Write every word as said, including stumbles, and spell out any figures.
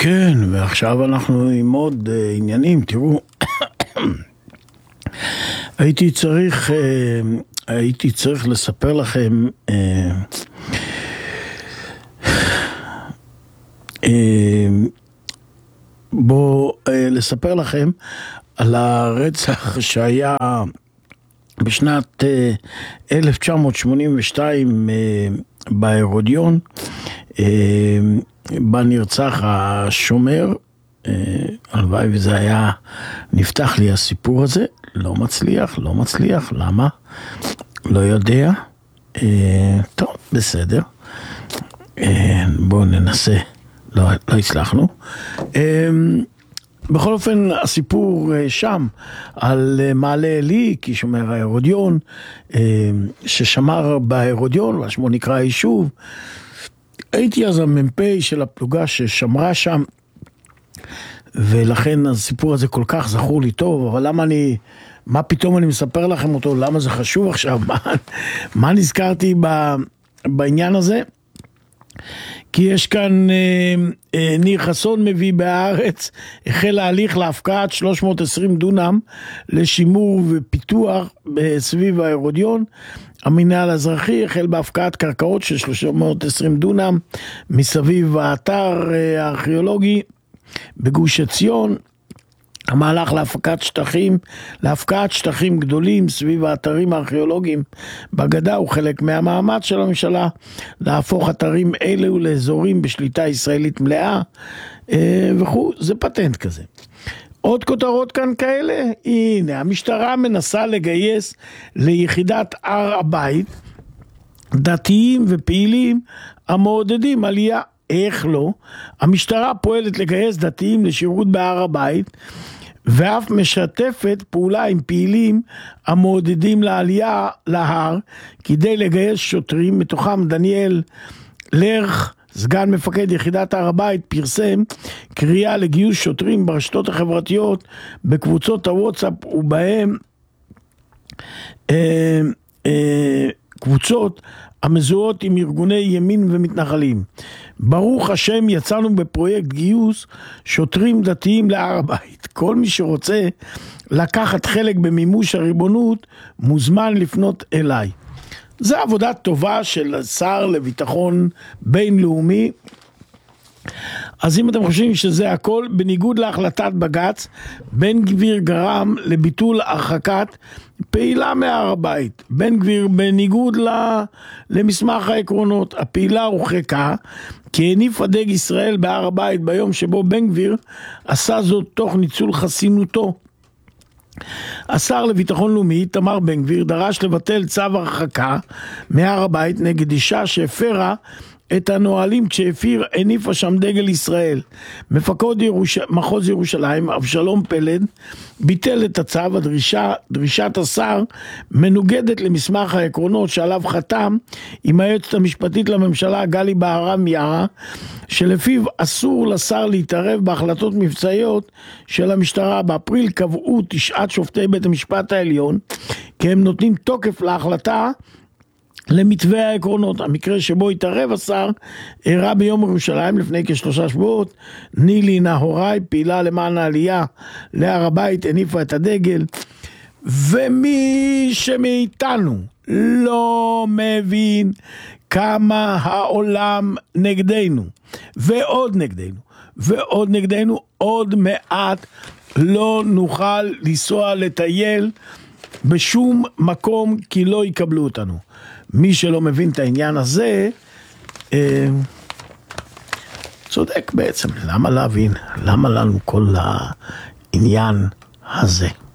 כן, ועכשיו אנחנו עם עוד uh, עניינים, תראו, הייתי צריך, uh, הייתי צריך לספר לכם, uh, uh, בוא uh, לספר לכם על הרצח שהיה בשנת uh, אלף תשע מאות שמונים ושתיים uh, בהרודיון, uh, בה נרצח השומר, הלוואי וזה היה, נפתח לי הסיפור הזה, לא מצליח, לא מצליח, למה? לא יודע, טוב, בסדר, בואו ננסה, לא, לא הצלחנו. בכל אופן, הסיפור שם על מעלה עלי, כי שומר ההרודיון, ששמר בהרודיון, והשמו נקרא היישוב, הייתי אז המ"פ של הפלוגה ששמרה שם, ולכן הסיפור הזה כל כך זכור לי טוב, אבל למה אני, מה פתאום אני מספר לכם אותו, למה זה חשוב עכשיו, מה, מה נזכרתי ב, בעניין הזה? כי יש כאן, אה, אה, ניר חסון מביא בהארץ, החל ההליך להפקעת שלוש מאות ועשרים דונם לשימור ופיתוח סביב ההרודיון. המינהל האזרחי החל בהפקעת קרקעות של שלוש מאות ועשרים דונם מסביב האתר הארכיאולוגי בגוש עציון. המהלך להפקעת שטחים, להפקעת שטחים גדולים סביב האתרים הארכיאולוגיים בגדה הוא חלק מהמאמץ של הממשלה להפוך אתרים אלו לאזורים בשליטה ישראלית מלאה וכו', זה פטנט כזה. עוד כותרות כאן כאלה, הנה, המשטרה מנסה לגייס ליחידת הר הבית דתיים ופעילים המעודדים עלייה. איך לא? המשטרה פועלת לגייס דתיים לשירות בהר הבית, ואף משתפת פעולה עם פעילים המעודדים לעלייה להר, כדי לגייס שוטרים, מתוכם דניאל לרח, סגן מפקד יחידת הר הבית, פרסם קריאה לגיוס שוטרים ברשתות החברתיות, בקבוצות הוואטסאפ, ובהם אה, אה, קבוצות המזוהות עם ארגוני ימין ומתנחלים. ברוך השם יצאנו בפרויקט גיוס שוטרים דתיים להר הבית. כל מי שרוצה לקחת חלק במימוש הריבונות מוזמן לפנות אליי. זו עבודה טובה של שר לביטחון בינלאומי. אז אם אתם חושבים שזה הכל, בניגוד להחלטת בג"ץ, בן גביר גרם לביטול הרחקת פעילה מהר הבית. בן גביר בניגוד למסמך העקרונות, הפעילה הורחקה, כי הניף הדגל ישראל בהר הבית ביום שבו בן גביר עשה זאת תוך ניצול חסינותו. השר לביטחון לאומי, תמר בן גביר, דרש לבטל צו הרחקה מהר הבית נגד אישה שהפרה את הנועלים כשהפיר, הניפה שם דגל ישראל. מפקד ירוש... מחוז ירושלים, אבשלום פלד, ביטל את הצו. הדרישה, דרישת השר מנוגדת למסמך העקרונות שעליו חתם עם היועצת המשפטית לממשלה גלי בהרב מיארה, שלפיו אסור לשר להתערב בהחלטות מבצעיות של המשטרה. באפריל קבעו תשעת שופטי בית המשפט העליון כי הם נותנים תוקף להחלטה למתווה העקרונות. המקרה שבו התערב השר אירע ביום ירושלים לפני כשלושה שבועות. נילי נהוראי, פעילה למען העלייה להר הבית, הניפה את הדגל, ומי שמאיתנו לא מבין כמה העולם נגדנו ועוד נגדנו ועוד נגדנו, עוד מעט לא נוכל לנסוע לטייל בשום מקום כי לא יקבלו אותנו. מי שלא מבין את העניין הזה, אה, צודק בעצם. למה להבין? למה לנו כל העניין הזה?